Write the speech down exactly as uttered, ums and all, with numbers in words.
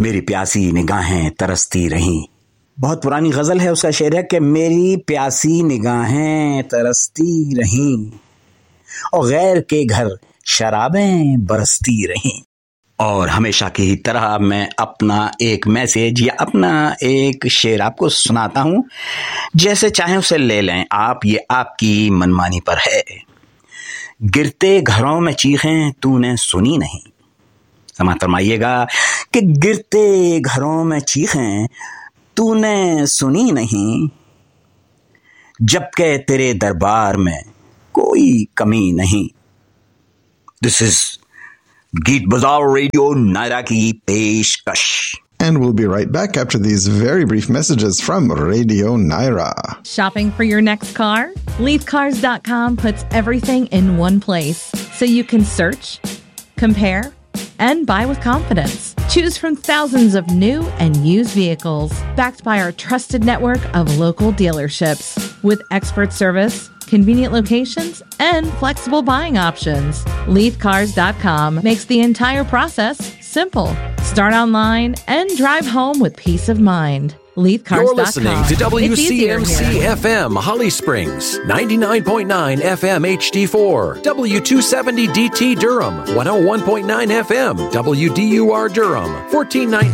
मेरी प्यासी निगाहें तरसती रहीं। बहुत पुरानी गजल है, उसका शेर है कि मेरी प्यासी निगाहें तरसती रहीं और गैर के घर शराबें बरसती रहीं। और हमेशा की तरह मैं अपना एक मैसेज या अपना एक शेर आपको सुनाता हूं। जैसे चाहें उसे ले लें आप, ये आपकी मनमानी पर है। गिरते घरों में चीखें तूने सुनी नहीं। समाअत फरमाइएगा कि गिरते घरों में चीखें तूने सुनी नहीं, जबकि तेरे दरबार में कोई कमी नहीं। दिस इज गीत बाजार रेडियो नायरा की पेशकश। And we'll be right back after these very brief messages from Radio Naira. Shopping for your next car? Leith Cars dot com puts everything in one place so you can search, compare, and buy with confidence. Choose from thousands of new and used vehicles backed by our trusted network of local dealerships with expert service, convenient locations, and flexible buying options. Leith Cars dot com makes the entire process simple. Start online and drive home with peace of mind. Leith Cars dot com. You're listening to W C M C F M Holly Springs, ninety-nine point nine F M H D four, W two seventy D T Durham, one oh one point nine F M W D U R Durham, fourteen ninety